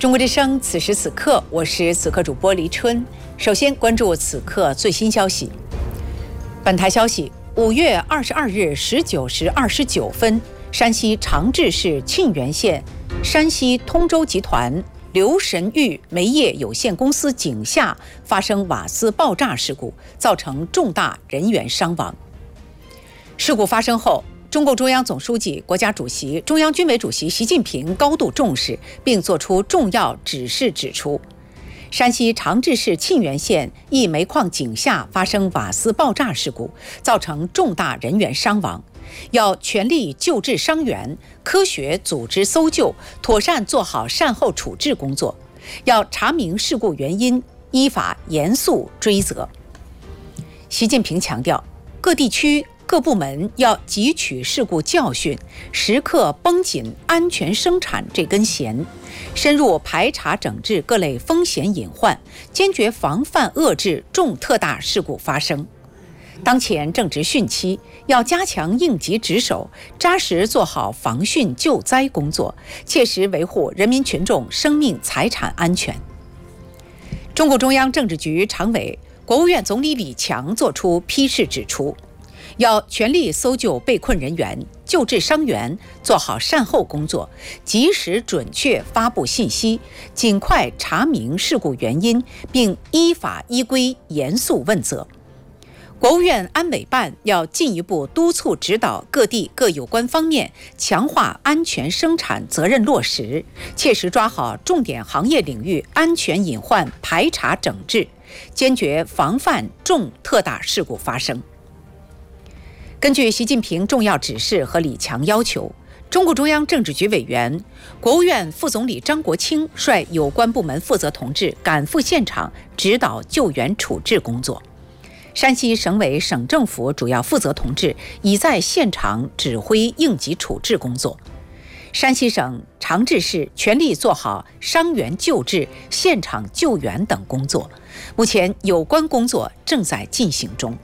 中国之声，此时此刻，我是此刻主播黎春。首先关注此刻最新消息。本台消息，5月22日19时29分，山西长治市沁源县山西通州集团刘神玉煤业有限公司井下发生瓦斯爆炸事故，造成重大人员伤亡。事故发生后，中共中央总书记、国家主席、中央军委主席习近平高度重视，并作出重要指示，指出，山西长治市沁源县一煤矿井下发生瓦斯爆炸事故，造成重大人员伤亡，要全力救治伤员，科学组织搜救，妥善做好善后处置工作，要查明事故原因，依法严肃追责。习近平强调，各地区各部门要汲取事故教训，时刻绷紧安全生产这根弦，深入排查整治各类风险隐患，坚决防范遏制重特大事故发生。当前正值汛期，要加强应急值守，扎实做好防汛救灾工作，切实维护人民群众生命财产安全。中共中央政治局常委、国务院总理李强作出批示指出，要全力搜救被困人员，救治伤员，做好善后工作，及时准确发布信息，尽快查明事故原因，并依法依规严肃问责。国务院安委办要进一步督促指导各地各有关方面强化安全生产责任落实，切实抓好重点行业领域安全隐患排查整治，坚决防范重特大事故发生。根据习近平重要指示和李强要求，中共中央政治局委员、国务院副总理张国清率有关部门负责同志赶赴现场指导救援处置工作。山西省委省政府主要负责同志已在现场指挥应急处置工作。山西省长治市全力做好伤员救治、现场救援等工作，目前有关工作正在进行中。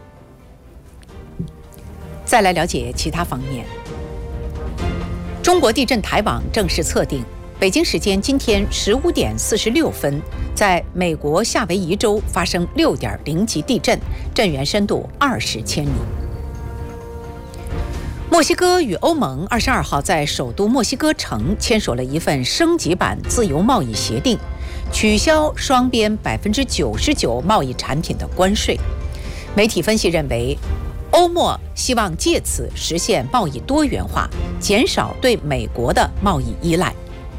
再来了解其他方面。中国地震台网正式测定，北京时间今天15点46分，在美国夏威夷州发生6.0级地震，震源深度20千米。墨西哥与欧盟22号在首都墨西哥城签署了一份升级版自由贸易协定，取消双边99%贸易产品的关税。媒体分析认为，欧墨希望借此实现贸易多元化，减少对美国的贸易依赖。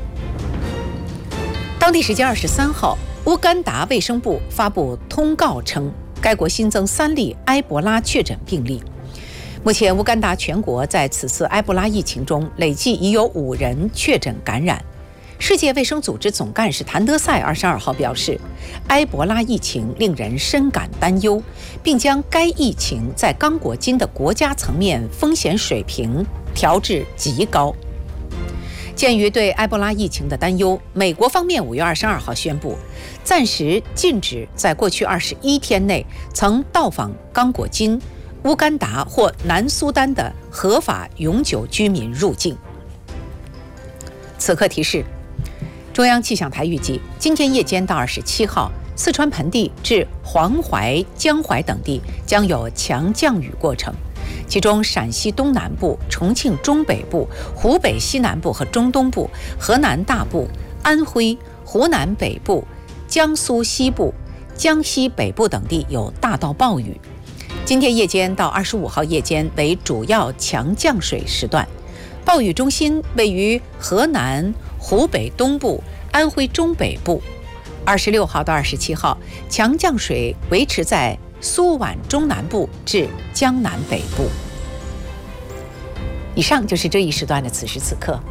当地时间23号，乌干达卫生部发布通告称，该国新增3例埃博拉确诊病例。目前，乌干达全国在此次埃博拉疫情中累计已有5人确诊感染。世界卫生组织总干事谭德赛22号表示，埃博拉疫情令人深感担忧，并将该疫情在刚果金的国家层面风险水平调至极高。鉴于对埃博拉疫情的担忧，美国方面5月22号宣布，暂时禁止在过去21天内曾到访刚果金、乌干达或南苏丹的合法永久居民入境。此刻提示，中央气象台预计，今天夜间到27号，四川盆地至黄淮、江淮等地将有强降雨过程，其中陕西东南部、重庆中北部、湖北西南部和中东部、河南大部、安徽、湖南北部、江苏西部、江西北部等地有大到暴雨。今天夜间到25号夜间为主要强降水时段，暴雨中心位于河南、湖北东部、安徽中北部。26号到27号，强降水维持在苏皖中南部至江南北部。以上就是这一时段的此时此刻。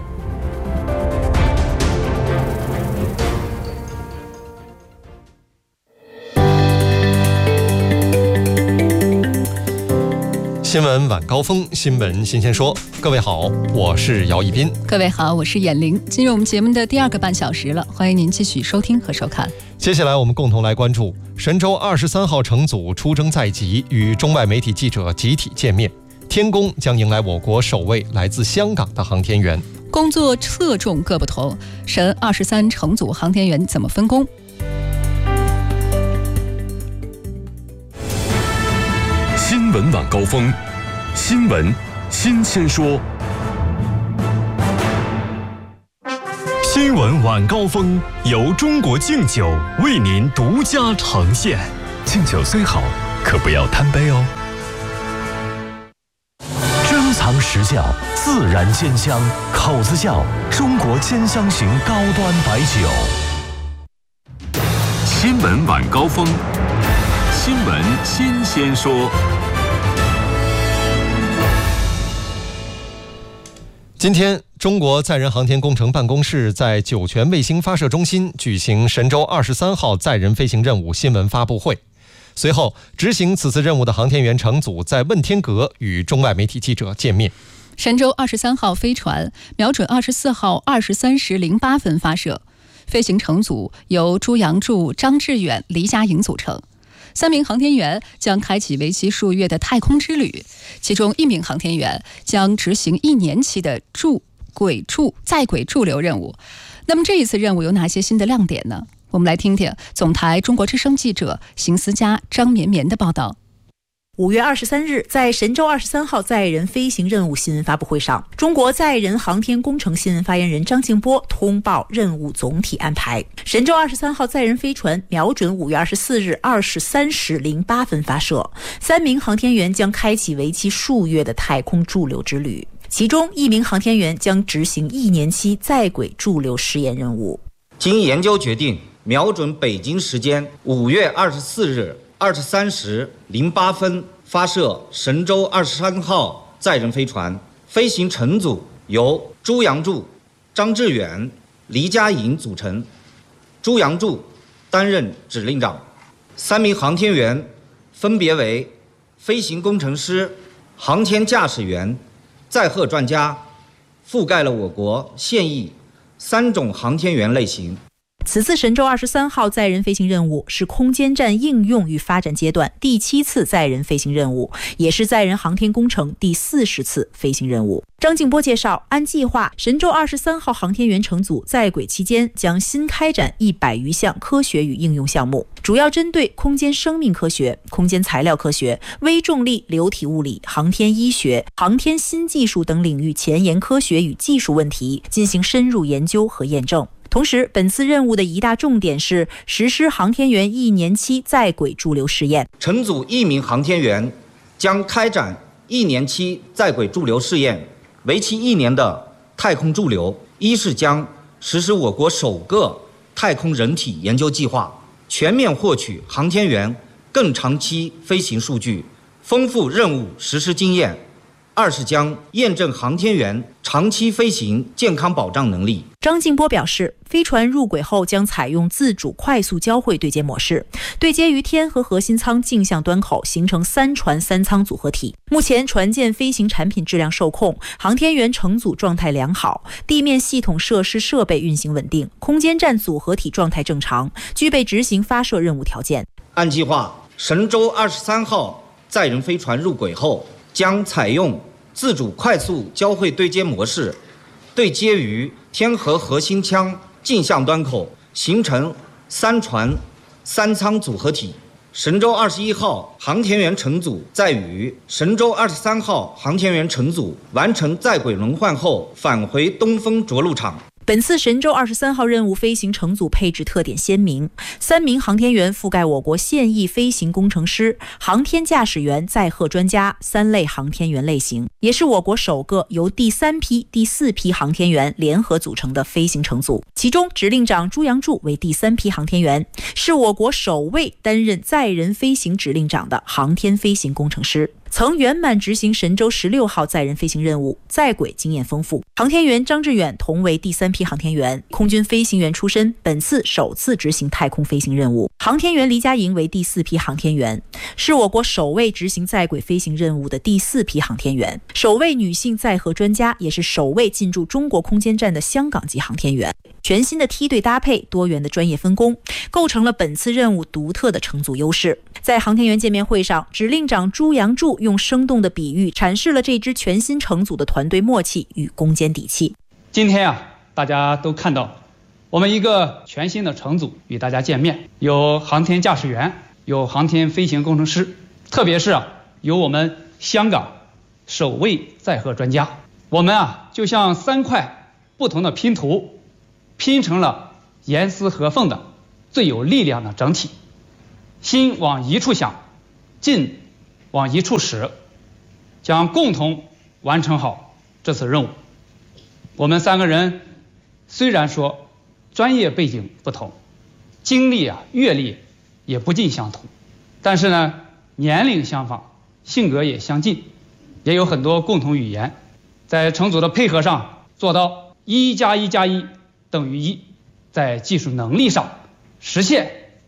新闻晚高峰，新闻新鲜说。各位好，我是姚一斌。 各位好，我是闫玲。进入我们节目的第2个半小时了，欢迎您继续收听和收看。 接下来我们共同来关注神舟23号乘组出征在即，与中外媒体记者集体见面。天宫将迎来我国首位来自香港的航天员。 工作侧重各不同，神23乘组航天员怎么分工？ 新闻晚高峰，新闻新鲜说。新闻晚高峰由中国敬酒为您独家呈现。敬酒虽好，可不要贪杯哦。珍藏实窖，自然煎香，口子窖中国煎香型高端白酒。新闻晚高峰，新闻新鲜说。 今天，中国载人航天工程办公室在酒泉卫星发射中心举行神舟23号载人飞行任务新闻发布会。随后，执行此次任务的航天员乘组在问天阁与中外媒体记者见面。 神舟23号飞船瞄准24号23时08分发射，飞行乘组由朱杨柱、张志远、黎佳颖组成。3名航天员将开启为期数月的太空之旅，其中1名航天员将执行1年期的在轨驻留任务。那么这一次任务有哪些新的亮点呢？我们来听听总台中国之声记者邢思佳、张绵绵的报道。 5月23日，在神舟23号载人飞行任务新闻发布会上，中国载人航天工程新闻发言人张静波通报任务总体安排。神舟23号载人飞船瞄准5月24日23时08分发射，3名航天员将开启为期数月的太空驻留之旅，其中1名航天员将执行1年期在轨驻留试验任务。 经研究决定，瞄准北京时间5月24日23时08分发射神舟23号载人飞船，飞行乘组由朱杨柱、张志远、黎佳颖组成。朱杨柱担任指令长，3名航天员分别为飞行工程师、航天驾驶员、载荷专家，覆盖了我国现役3种航天员类型。 此次神舟23号载人飞行任务是空间站应用与发展阶段第7次载人飞行任务，也是载人航天工程第40次飞行任务。张静波介绍，按计划，神舟23号航天员乘组在轨期间将新开展100余项科学与应用项目，主要针对空间生命科学、空间材料科学、微重力流体物理、航天医学、航天新技术等领域前沿科学与技术问题进行深入研究和验证。同时，本次任务的一大重点是实施航天员1年期在轨驻留试验。 乘组1名航天员将开展1年期在轨驻留试验，为期1年的太空驻留。一是将实施我国首个太空人体研究计划，全面获取航天员更长期飞行数据，丰富任务实施经验。二是将验证航天员长期飞行健康保障能力。 张静波表示，飞船入轨后将采用自主快速交会对接模式，对接于天和核心舱镜像端口，形成3船3舱组合体。目前船舰飞行产品质量受控，航天员乘组状态良好，地面系统设施设备运行稳定，空间站组合体状态正常，具备执行发射任务条件。 按计划，神舟23号载人飞船入轨后，将采用自主快速交会对接模式，对接于天和核心舱镜像端口，形成3船3舱组合体。神舟21号航天员乘组在与神舟23号航天员乘组完成在轨轮换后，返回东风着陆场。 本次神舟23号任务飞行乘组配置特点鲜明，3名航天员覆盖我国现役飞行工程师、航天驾驶员、载荷专家3类航天员类型，也是我国首个由第3批、第4批航天员联合组成的飞行乘组。其中，指令长朱杨柱为第3批航天员，是我国首位担任载人飞行指令长的航天飞行工程师。曾圆满执行神舟16号载人飞行任务，在轨经验丰富。航天员张志远同为第3批航天员，空军飞行员出身，本次首次执行太空飞行任务。航天员黎佳颖为第4批航天员，是我国首位执行在轨飞行任务的第4批航天员，首位女性载荷专家，也是首位进驻中国空间站的香港籍航天员。全新的梯队搭配，多元的专业分工，构成了本次任务独特的乘组优势。在航天员见面会上，指令长朱杨柱用生动的比喻阐释了这支全新乘组的团队默契与攻坚底气。 今天啊，大家都看到我们一个全新的乘组与大家见面，有航天驾驶员，有航天飞行工程师，特别是有我们香港首位载荷专家。我们就像3块不同的拼图，拼成了严丝合缝的最有力量的整体。心往一处想，劲往一处使，将共同完成好这次任务。我们3个人虽然说专业背景不同，经历阅历也不尽相同，但是呢，年龄相仿，性格也相近，也有很多共同语言。在乘组的配合上做到1+1+1等于1，在技术能力上实现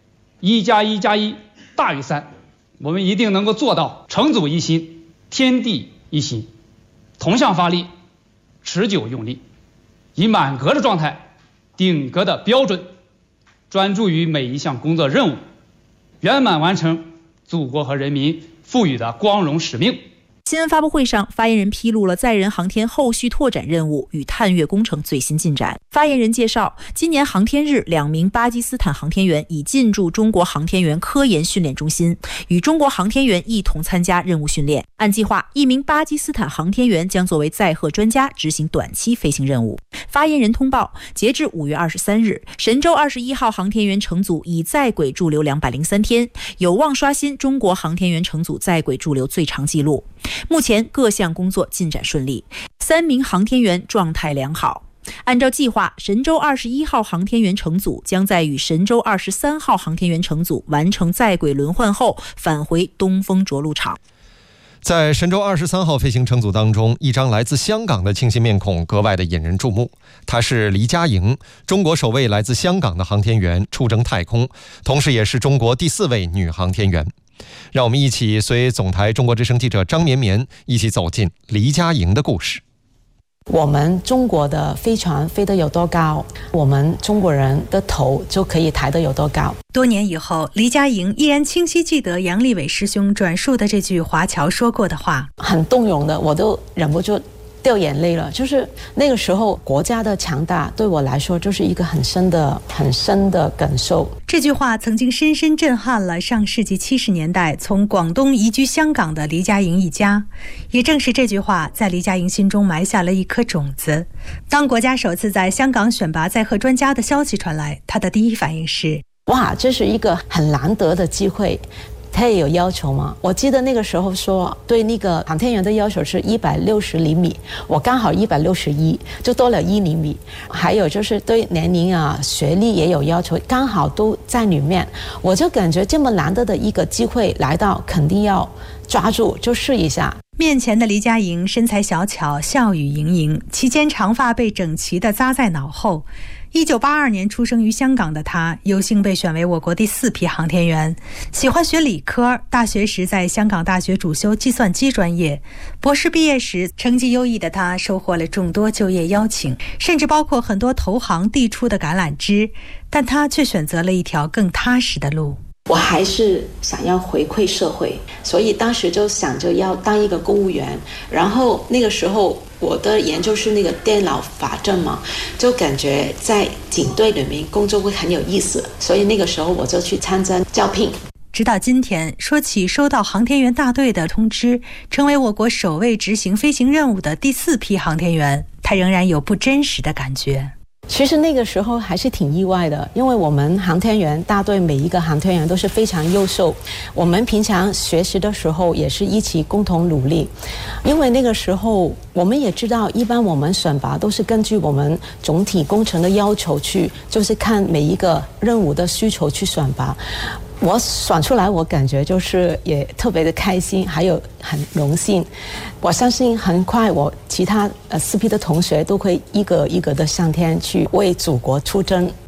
1+1+1大于3。我们一定能够做到乘组一心，天地一心，同向发力，持久用力，以满格的状态，顶格的标准，专注于每一项工作任务，圆满完成祖国和人民赋予的光荣使命。 新闻发布会上，发言人披露了载人航天后续拓展任务与探月工程最新进展。发言人介绍，今年航天日，2名巴基斯坦航天员已进驻中国航天员科研训练中心，与中国航天员一同参加任务训练。按计划，1名巴基斯坦航天员将作为载荷专家执行短期飞行任务。发言人通报，截至5月23日，神舟21号航天员乘组已在轨驻留203天，有望刷新中国航天员乘组在轨驻留最长纪录。目前各项工作进展顺利，3名航天员状态良好。按照计划，神舟21号航天员乘组将在与神舟23号航天员乘组完成在轨轮换后返回东风着陆场。 在神舟23号飞行乘组当中，一张来自香港的清新面孔格外的引人注目。她是黎佳莹，中国首位来自香港的航天员出征太空，同时也是中国第4位女航天员。让我们一起随总台中国之声记者张绵绵一起走进黎佳莹的故事。 我们中国的飞船飞得有多高，我们中国人的头就可以抬得有多高。 多年以后，黎佳莹依然清晰记得杨利伟师兄转述的这句华侨说过的话， 很动容的，我都忍不住掉眼泪了。就是那个时候国家的强大对我来说就是一个很深的感受。 这句话曾经深深震撼了上世纪70年代从广东移居香港的黎佳莹一家，也正是这句话在黎佳莹心中埋下了一颗种子。当国家首次在香港选拔载荷专家的消息传来，他的第一反应是： 哇，这是一个很难得的机会。他也有要求吗？我记得那个时候说对那个航天员的要求是160厘米，我刚好161，就多了1厘米。还有就是对年龄学历也有要求，刚好都在里面。我就感觉这么难得的一个机会来到，肯定要抓住，就试一下。 面前的黎佳莹身材小巧，笑语盈盈，其间长发被整齐地扎在脑后。1982年出生于香港的他，有幸被选为我国第4批航天员。喜欢学理科，大学时在香港大学主修计算机专业。博士毕业时，成绩优异的他收获了众多就业邀请，甚至包括很多投行递出的橄榄枝，但他却选择了一条更踏实的路。 我还是想要回馈社会，所以当时就想着要当一个公务员。然后那个时候我的研究是那个电脑法政嘛，就感觉在警队里面工作会很有意思，所以那个时候我就去参加招聘。 直到今天，说起收到航天员大队的通知，成为我国首位执行飞行任务的第4批航天员，他仍然有不真实的感觉。 其实那个时候还是挺意外的，因为我们航天员大队每一个航天员都是非常优秀，我们平常学习的时候也是一起共同努力。因为那个时候我们也知道，一般我们选拔都是根据我们总体工程的要求去，就是看每一个任务的需求去选拔。我选出来，我感觉就是也特别的开心，还有很荣幸。我相信很快我其他4批的同学都会一个一个的上天去为祖国出征。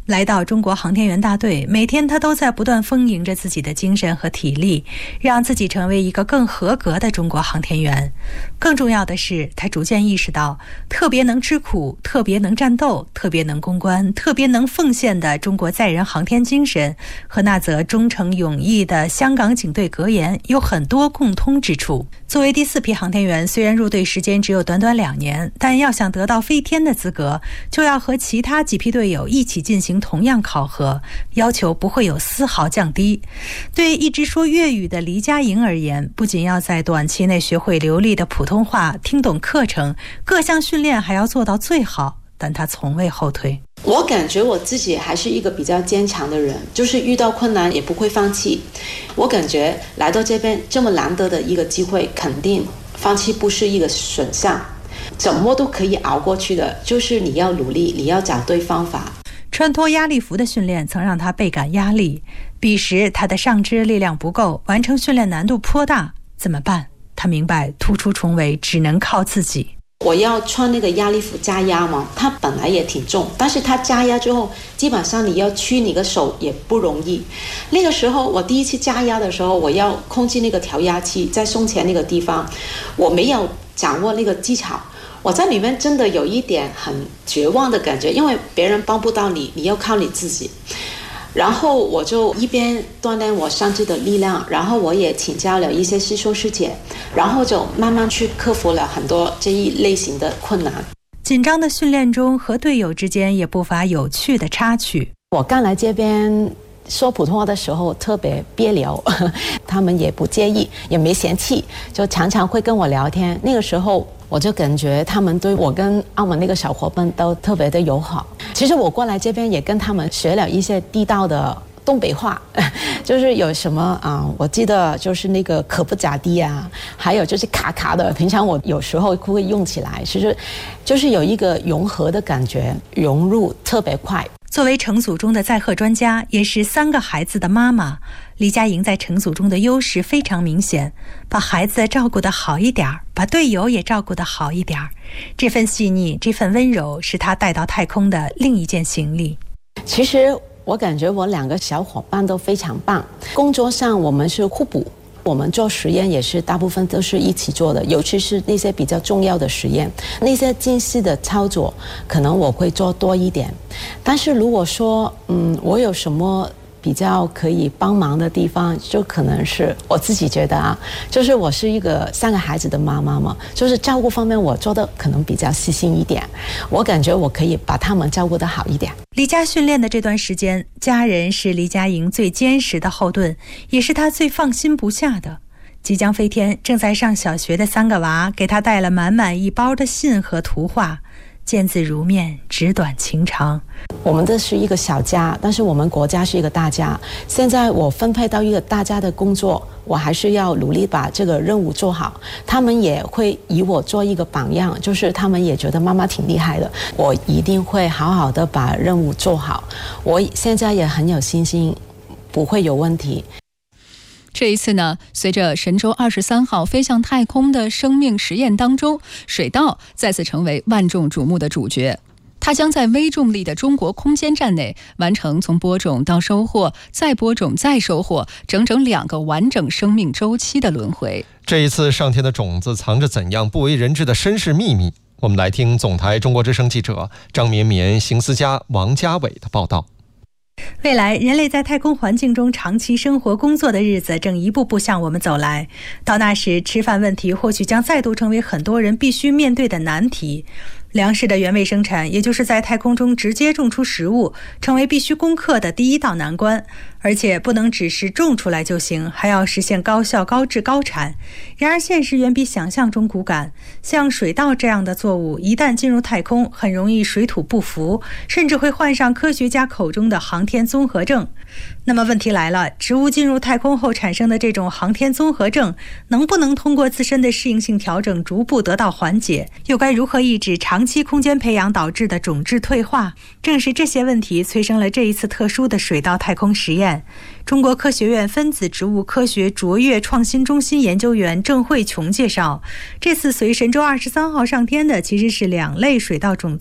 来到中国航天员大队，每天他都在不断丰盈着自己的精神和体力，让自己成为一个更合格的中国航天员。更重要的是，他逐渐意识到，特别能吃苦、特别能战斗、特别能攻关、特别能奉献的中国载人航天精神和那则忠诚勇毅的香港警队格言有很多共通之处。作为第4批航天员，虽然入队时间只有短短2年，但要想得到飞天的资格，就要和其他几批队友一起进行同样考核，要求不会有丝毫降低。对一直说粤语的黎佳莹而言，不仅要在短期内学会流利的普通话，听懂课程，各项训练还要做到最好，但她从未后退。 我感觉我自己还是一个比较坚强的人，就是遇到困难也不会放弃。我感觉来到这边这么难得的一个机会，肯定放弃不是一个选项，怎么都可以熬过去的，就是你要努力，你要找对方法。 穿脱压力服的训练曾让他倍感压力，彼时他的上肢力量不够，完成训练难度颇大，怎么办？他明白突出重围只能靠自己。 我要穿那个压力服加压嘛，它本来也挺重，但是它加压之后，基本上你要屈你的手也不容易。那个时候我第一次加压的时候，我要控制那个调压器在胸前那个地方，我没有掌握那个技巧，我在里面真的有一点很绝望的感觉，因为别人帮不到你，你要靠你自己。然后我就一边锻炼我上肢的力量，然后我也请教了一些师兄师姐，然后就慢慢去克服了很多这一类型的困难。 紧张的训练中，和队友之间也不乏有趣的插曲。 我刚来这边说普通话的时候特别别扭，他们也不介意，也没嫌弃，就常常会跟我聊天。那个时候我就感觉他们对我跟澳门那个小伙伴都特别的友好。其实我过来这边也跟他们学了一些地道的东北话，就是有什么我记得就是那个可不咋地啊，还有就是卡卡的，平常我有时候会用起来，其实就是有一个融合的感觉，融入特别快。 作为成组中的载荷专家，也是3个孩子的妈妈，黎佳莹在成组中的优势非常明显，把孩子照顾得好一点，把队友也照顾得好一点，这份细腻，这份温柔，是她带到太空的另一件行李。 其实我感觉我2个小伙伴都非常棒，工作上我们是互补，我们做实验也是大部分都是一起做的，尤其是那些比较重要的实验，那些精细的操作可能我会做多一点。但是如果说我有什么比较可以帮忙的地方，就可能是我自己觉得就是我是一个3个孩子的妈妈嘛，就是照顾方面我做的可能比较细心一点，我感觉我可以把他们照顾得好一点。 离家训练的这段时间，家人是黎佳莹最坚实的后盾，也是她最放心不下的。即将飞天，正在上小学的3个娃给她带了满满一包的信和图画，见字如面，纸短情长。 我们这是一个小家，但是我们国家是一个大家，现在我分配到一个大家的工作，我还是要努力把这个任务做好。他们也会以我做一个榜样，就是他们也觉得妈妈挺厉害的，我一定会好好的把任务做好。我现在也很有信心不会有问题。 这一次呢，随着神舟23号飞向太空的生命实验当中，水稻再次成为万众瞩目的主角。它将在微重力的中国空间站内完成从播种到收获，再播种再收获，整整2个完整生命周期的轮回。 这一次上天的种子藏着怎样不为人知的身世秘密？我们来听总台中国之声记者张绵绵、邢思佳、王家伟的报道。 未来人类在太空环境中长期生活工作的日子正一步步向我们走来，到那时吃饭问题或许将再度成为很多人必须面对的难题。粮食的原位生产，也就是在太空中直接种出食物，成为必须攻克的第一道难关。而且不能只是种出来就行，还要实现高效、高质、高产。然而现实远比想象中骨感，像水稻这样的作物一旦进入太空，很容易水土不服，甚至会患上科学家口中的航天综合症。那么问题来了，植物进入太空后产生的这种航天综合症，能不能通过自身的适应性调整逐步得到缓解？又该如何抑制长期空间培养导致的种质退化？正是这些问题催生了这一次特殊的水稻太空实验。中国科学院分子植物科学卓越创新中心研究员郑慧琼介绍，这次随神舟23号上天的其实是2类水稻种子。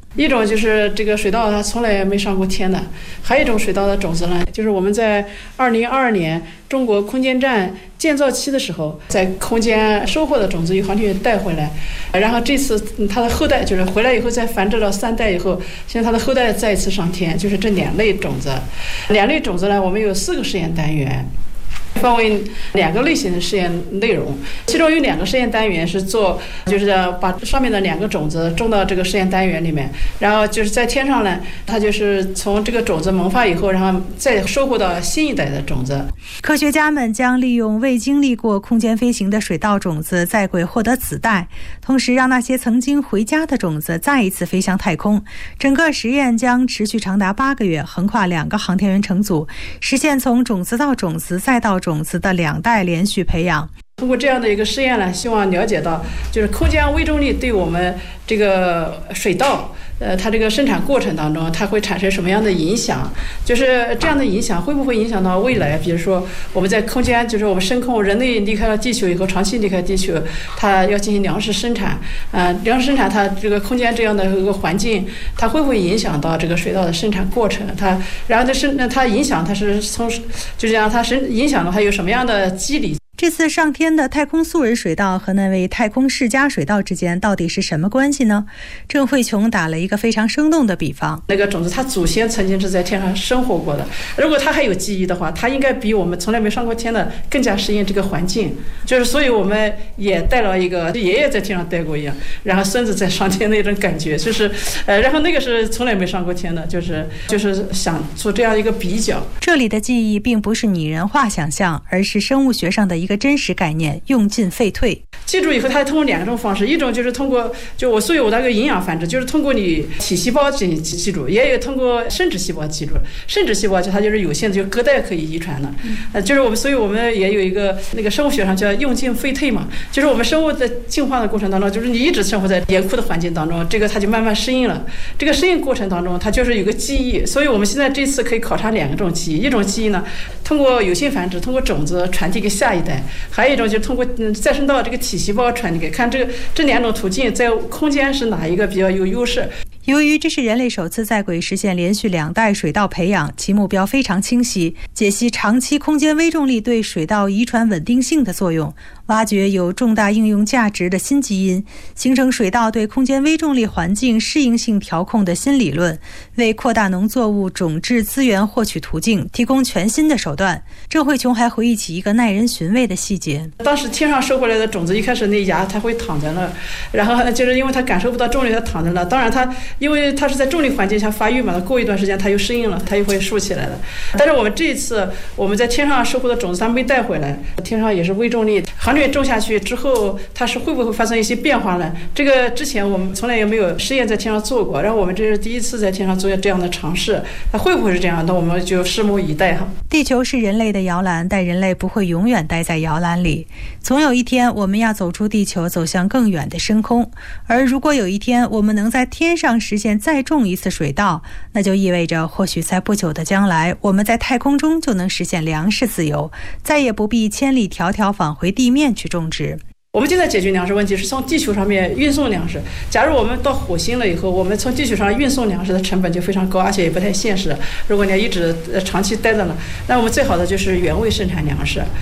一种就是这个水稻它从来没上过天的，还有一种水稻的种子呢，就是我们在2022年中国空间站建造期的时候，在空间收获的种子由航天员带回来，然后这次它的后代就是回来以后再繁殖到3代以后，现在它的后代再一次上天，就是这2类种子。2类种子呢，我们有4个实验单元。分为2个类型的试验内容，其中有2个实验单元是做，就是把上面的2个种子种到这个实验单元里面，然后就是在天上呢，它就是从这个种子萌发以后，然后再收获到新一代的种子。 科学家们将利用未经历过空间飞行的水稻种子在轨获得子代，同时让那些曾经回家的种子再一次飞向太空。整个实验将持续长达8个月，横跨2个航天员乘组，实现从种子到种子再到种子的2代连续培养。 通过这样的一个试验呢，希望了解到就是空间微重力对我们这个水稻它这个生产过程当中它会产生什么样的影响，就是这样的影响会不会影响到未来，比如说我们在空间，就是我们升空，人类离开了地球以后，长期离开地球，它要进行粮食生产，粮食生产它这个空间这样的一个环境，它会不会影响到这个水稻的生产过程，然后它影响它是从就是让它影响的话有什么样的机理。 这次上天的太空素人水稻和那位太空世家水稻之间到底是什么关系呢？郑慧琼打了一个非常生动的比方。 那个种子它祖先曾经是在天上生活过的，如果它还有记忆的话，它应该比我们从来没上过天的更加适应这个环境。就是所以我们也带了一个爷爷在天上待过一样，然后孙子在上天那种感觉，就是然后那个是从来没上过天的，就是想做这样一个比较。 这里的记忆并不是拟人化想象，而是生物学上的一个真实概念，用进废退。 记住以后，它通过2种方式，一种就是通过所以我那个营养繁殖，就是通过你体细胞进行记住，也有通过生殖细胞记住。生殖细胞它就是有限的，就隔代可以遗传的。就是所以我们也有一个那个生物学上叫用进废退嘛，就是我们生物在进化的过程当中，就是你一直生活在严酷的环境当中，这个它就慢慢适应了。这个适应过程当中，它就是有个记忆。所以我们现在这次可以考察2种记忆，一种记忆呢，通过有性繁殖，通过种子传递给下一代。还有一种就是通过再生到这个体细胞传递给，看这2种途径在空间是哪一个比较有优势。 由于这是人类首次在轨实现连续2代水稻培养，其目标非常清晰，解析长期空间微重力对水稻遗传稳定性的作用，挖掘有重大应用价值的新基因，形成水稻对空间微重力环境适应性调控的新理论，为扩大农作物种质资源获取途径提供全新的手段。郑慧琼还回忆起一个耐人寻味的细节。 当时天上收回来的种子，一开始那芽它会躺在那儿，然后就是因为它感受不到重力，它躺在那儿。当然它因为它是在重力环境下发育嘛，过一段时间它又适应了，它又会竖起来了。但是我们这一次我们在天上收获的种子它没带回来，天上也是微重力，航天员种下去之后，它是会不会发生一些变化呢？这个之前我们从来也没有实验在天上做过，然后我们这是第一次在天上做这样的尝试，它会不会是这样？那我们就拭目以待哈。 地球是人类的摇篮，但人类不会永远待在摇篮里，总有一天我们要走出地球，走向更远的深空。而如果有一天我们能在天上实现再种一次水稻，那就意味着或许在不久的将来，我们在太空中就能实现粮食自由，再也不必千里迢迢返回地面去种植。 我们现在解决粮食问题是从地球上面运送粮食，假如我们到火星了以后，我们从地球上运送粮食的成本就非常高，而且也不太现实。如果你要一直长期待着呢，那我们最好的就是原位生产粮食。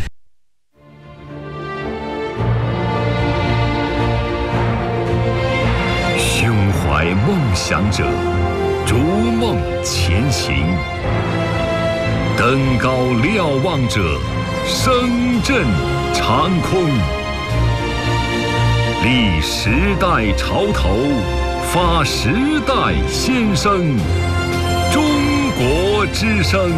胸怀梦想者，逐梦前行，登高瞭望者，声震长空。立时代潮头，发时代先声，中国之声。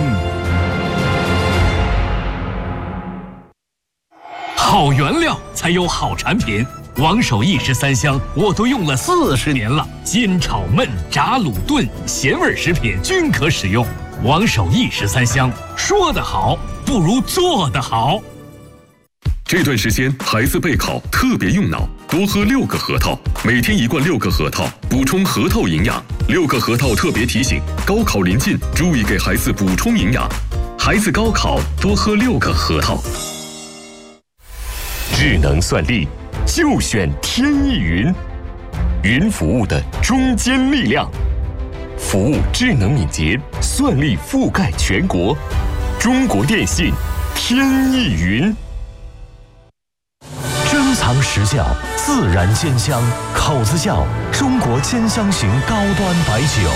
好原料才有好产品。王守义13香我都用了40年了，煎炒焖炸卤炖咸味食品均可使用。王守义13香，说得好不如做得好。这段时间孩子备考特别用脑，多喝6个核桃，每天1罐6个核桃，补充核桃营养。6个核桃特别提醒，高考临近，注意给孩子补充营养。孩子高考多喝6个核桃。智能算力就选天翼云， 云服务的中坚力量，服务智能敏捷，算力覆盖全国。中国电信天翼云，珍藏实窖，自然鲜香，口子窖中国兼香型高端白酒。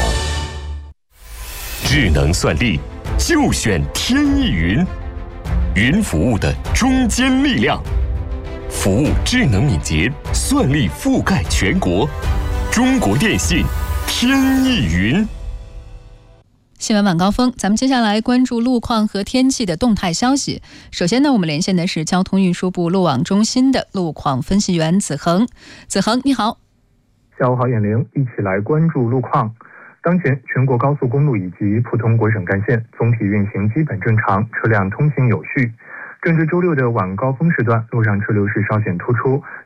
智能算力就选天翼云，云服务的中坚力量，服务智能敏捷，算力覆盖全国。中国电信天翼云。 新闻晚高峰，咱们接下来关注路况和天气的动态消息。首先呢，我们连线的是交通运输部路网中心的路况分析员子恒。子恒，你好。 下午好，眼玲，一起来关注路况。当前全国高速公路以及普通国省干线总体运行基本正常，车辆通行有序。正值周六的晚高峰时段，路上车流是稍显突出，